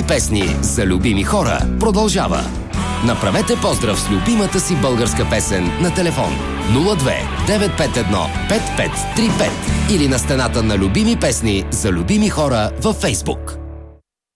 любими песни за любими хора продължава. Направете поздрав с любимата си българска песен на телефон 02 951 5535 или на стената на любими песни за любими хора във Фейсбук.